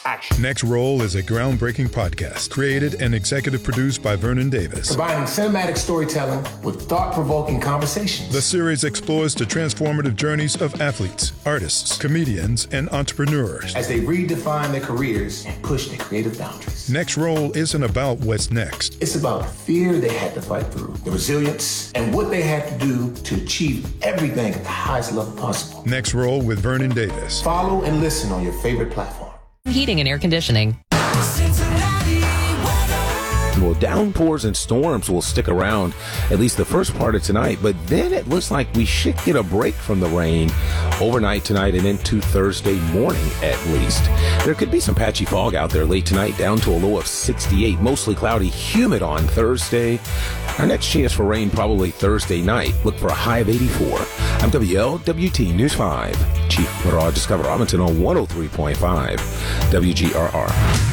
action. Next Roll is a groundbreaking podcast created and executive produced by Vernon Davis. Combining cinematic storytelling with thought-provoking conversations. The series explores the transformative journeys of athletes, artists, comedians, and entrepreneurs as they redefine their careers and push their creative boundaries. Next Roll isn't about what's next. It's about the fear they had to fight through, the resilience, and what they had to do to achieve everything at the highest level possible. Next Roll with Vernon Davis. Follow and listen on your favorite platform. Heating and air conditioning. Well, downpours and storms will stick around at least the first part of tonight, but then it looks like we should get a break from the rain overnight tonight and into Thursday morning at least. There could be some patchy fog out there late tonight, down to a low of 68, mostly cloudy, humid on Thursday. Our next chance for rain probably Thursday night. Look for a high of 84. I'm WLWT News 5, Chief Meteorologist Scott Robinson on 103.5 WGRR.